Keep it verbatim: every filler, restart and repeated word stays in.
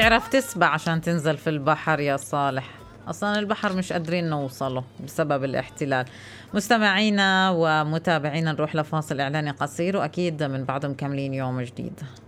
تعرف تسبح عشان تنزل في البحر يا صالح. أصلا البحر مش قادرين نوصله بسبب الاحتلال. مستمعينا ومتابعينا نروح لفاصل إعلاني قصير، وأكيد من بعده مكملين يوم جديد.